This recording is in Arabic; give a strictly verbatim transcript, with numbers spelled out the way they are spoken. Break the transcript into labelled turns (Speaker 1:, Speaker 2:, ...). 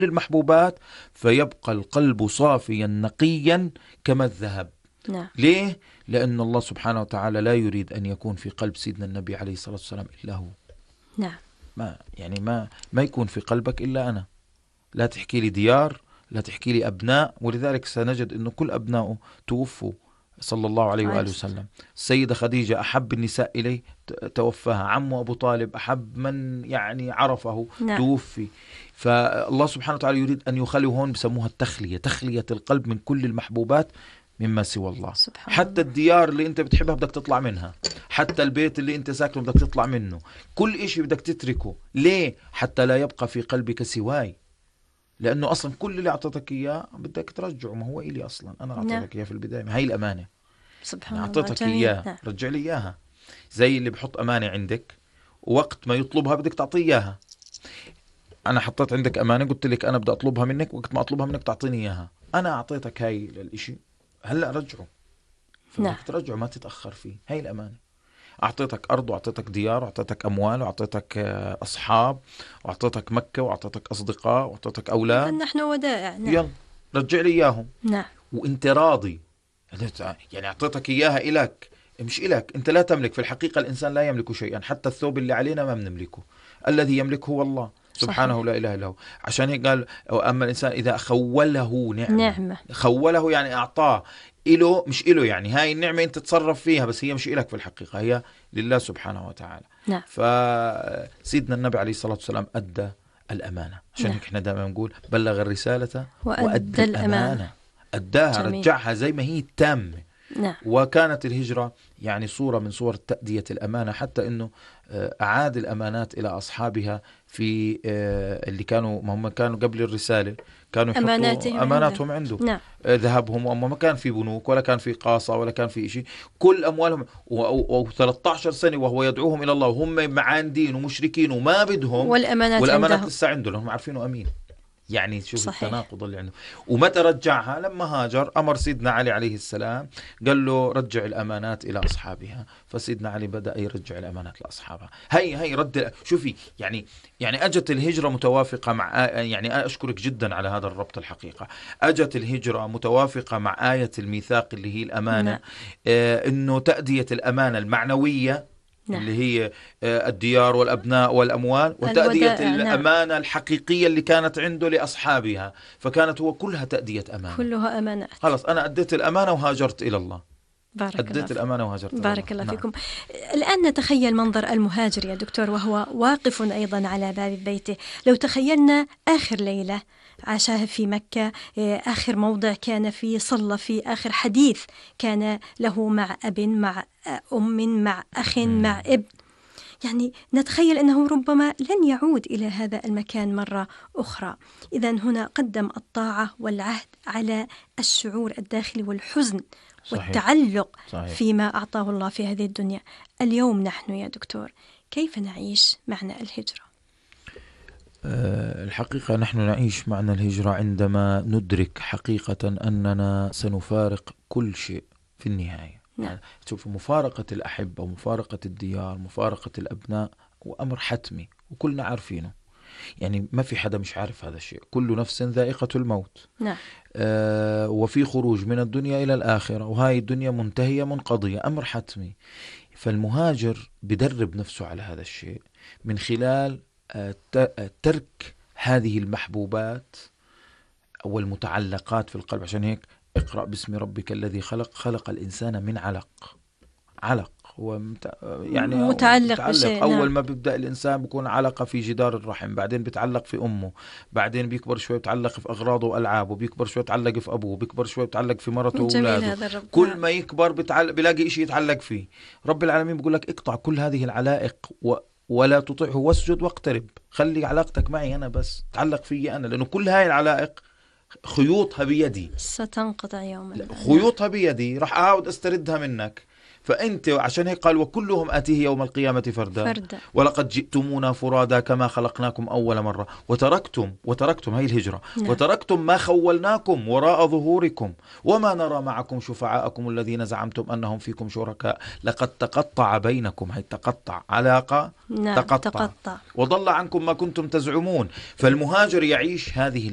Speaker 1: المحبوبات، فيبقى القلب صافيا نقيا كما الذهب.
Speaker 2: نعم.
Speaker 1: ليه؟ لأن الله سبحانه وتعالى لا يريد أن يكون في قلب سيدنا النبي عليه الصلاة والسلام إلا هو.
Speaker 2: نعم.
Speaker 1: ما يعني ما ما يكون في قلبك إلا أنا. لا تحكي لي ديار، لا تحكي لي أبناء، ولذلك سنجد أنه كل أبنائه توفوا صلى الله عليه وآله وسلم. السيدة خديجة أحب النساء إليه توفاها، عمه أبو طالب أحب من يعني عرفه
Speaker 2: نعم.
Speaker 1: توفي. فالله سبحانه وتعالى يريد أن يخلي، هون بسموها التخلية، تخلية القلب من كل المحبوبات مما سوى الله. حتى الله. الديار اللي انت بتحبها بدك تطلع منها، حتى البيت اللي انت ساكنه بدك تطلع منه، كل اشي بدك تتركه. ليه؟ حتى لا يبقى في قلبك سواي، لأنه أصلا كل اللي أعطيتك إياه بدك ترجعه، ما هو إلي أصلا، أنا أعطيتك إياه في البداية، هاي الأمانة.
Speaker 2: سبحان
Speaker 1: الله،
Speaker 2: أعطيتك
Speaker 1: إياه
Speaker 2: نعم.
Speaker 1: رجع لي إياها. زي اللي بحط أمانة عندك ووقت ما يطلبها بدك تعطيه إياها. أنا حطيت عندك أمانة، قلت لك أنا بدي أطلبها منك، وقت ما أطلبها منك تعطيني إياها. أنا أعطيتك هاي للإشي، هلأ رجعه، فبدك ترجعه، ما تتأخر فيه. هاي الأمانة. أعطيتك أرض، وأعطيتك ديار، وأعطيتك أموال، وأعطيتك أصحاب، وأعطيتك مكة، وأعطيتك أصدقاء، وأعطيتك أولاد.
Speaker 2: نحن ودائع. نعم.
Speaker 1: يلا رجع لي إياهم.
Speaker 2: نعم.
Speaker 1: وأنت راضي، يعني أعطيتك إياها إلك مش إلك، أنت لا تملك. في الحقيقة الإنسان لا يملك شيئا، حتى الثوب اللي علينا ما بنملكه، الذي يملكه هو الله سبحانه. صحيح. لا إله إلا هو. عشان هيك قال أما الإنسان إذا خوله نعمة, نعمة. خوله يعني أعطاه إله، مش إله يعني هاي النعمة أنت تتصرف فيها، بس هي مش إلك في الحقيقة، هي لله سبحانه وتعالى.
Speaker 2: نعم.
Speaker 1: فسيدنا النبي عليه الصلاة والسلام أدى الأمانة. عشان نعم. هيك إحنا دائما نقول بلغ الرسالة وأدى, وأدى الأمانة, الأمانة. أداها، جميل. رجعها زي ما هي التامة.
Speaker 2: نعم.
Speaker 1: وكانت الهجرة يعني صورة من صور تأدية الأمانة، حتى أنه أعاد الأمانات إلى أصحابها في اللي كانوا هم كانوا قبل الرسالة، كانوا يحطوا أماناتهم, أماناتهم عنده. عنده.
Speaker 2: نعم.
Speaker 1: ذهبهم، وما ما كان في بنوك ولا كان في قاصة ولا كان في شيء، كل أموالهم. وثلاثة عشر سنة وهو يدعوهم إلى الله وهم معاندين ومشركين وما بدهم،
Speaker 2: والأمانات,
Speaker 1: والأمانات لسه عنده لهم عارفينه أمين. يعني شوف صحيح. التناقض اللي عنده. ومتى رجعها؟ لما هاجر أمر سيدنا علي عليه السلام قال له رجع الأمانات إلى أصحابها، فسيدنا علي بدأ يرجع الأمانات لأصحابها. هي هي رد. شوفي يعني يعني أجت الهجرة متوافقة مع، يعني أشكرك جدا على هذا الربط الحقيقة. أجت الهجرة متوافقة مع آية الميثاق اللي هي الأمانة. آه إنه تأدية الأمانة المعنوية، نعم. اللي هي الديار والأبناء والأموال، وتأدية الأمانة نعم. الحقيقية اللي كانت عنده لأصحابها، فكانت هو كلها تأدية أمانة،
Speaker 2: كلها أمانات.
Speaker 1: خلاص أنا أديت الأمانة وهاجرت إلى الله.
Speaker 2: بارك
Speaker 1: أديت
Speaker 2: الله
Speaker 1: الأمانة وهاجرت إلى
Speaker 2: بارك الله, الله
Speaker 1: نعم.
Speaker 2: فيكم. الآن نتخيل منظر المهاجر يا دكتور وهو واقف أيضا على باب بيته. لو تخيلنا آخر ليلة عاشها في مكة، آخر موضع كان فيه صلى فيه، آخر حديث كان له مع أب، مع أم، مع أخ، مع ابن، يعني نتخيل أنه ربما لن يعود إلى هذا المكان مرة أخرى. إذن هنا قدم الطاعة والعهد على الشعور الداخلي والحزن صحيح. والتعلق صحيح. فيما أعطاه الله في هذه الدنيا. اليوم نحن يا دكتور كيف نعيش معنى الهجرة؟
Speaker 1: أه الحقيقة نحن نعيش معنى الهجرة عندما ندرك حقيقة أننا سنفارق كل شيء في النهاية.
Speaker 2: نعم.
Speaker 1: شوف، مفارقة الأحبة ومفارقة الديار، مفارقة الأبناء، وأمر حتمي وكلنا عارفينه، يعني ما في حدا مش عارف هذا الشيء. كل نفس ذائقة الموت.
Speaker 2: نعم.
Speaker 1: آه وفي خروج من الدنيا إلى الآخرة، وهاي الدنيا منتهية منقضية، أمر حتمي. فالمهاجر بدرب نفسه على هذا الشيء من خلال آه ترك هذه المحبوبات أو المتعلقات في القلب. عشان هيك اقرأ باسم ربك الذي خلق، خلق الإنسان من علق. علق هو مت... يعني
Speaker 2: متعلق,
Speaker 1: متعلق.
Speaker 2: بشيء.
Speaker 1: أول
Speaker 2: نعم.
Speaker 1: ما بيبدأ الإنسان بيكون علقة في جدار الرحم، بعدين بيتعلق في أمه، بعدين بيكبر شوي بيتعلق في أغراضه وألعابه، بيكبر شوي بيتعلق في أبوه، بيكبر شوي بيتعلق في مرته وأولاده. كل نعم. ما يكبر بيتعلق بيلاقي إشي يتعلق فيه. رب العالمين بيقول لك اقطع كل هذه العلائق و... ولا تطعه واسجد واقترب. خلي علاقتك معي أنا بس، تعلق فيي أنا، لأنه كل هاي العلائق خيوطها بيدي،
Speaker 2: ستنقطع يوما.
Speaker 1: خيوطها بيدي، راح أعود أستردها منك. فأنت عشان هيك قال وكلهم آتيه يوم القيامة فردا, فردا. ولقد جئتمونا فرادا كما خلقناكم أول مرة وتركتم وتركتم هاي الهجرة. نعم. وتركتم ما خولناكم وراء ظهوركم وما نرى معكم شفعاءكم الذين زعمتم أنهم فيكم شركاء لقد تقطع بينكم. هاي تقطع علاقة.
Speaker 2: نعم.
Speaker 1: تقطع.
Speaker 2: تقطع وضل
Speaker 1: عنكم ما كنتم تزعمون. فالمهاجر يعيش هذه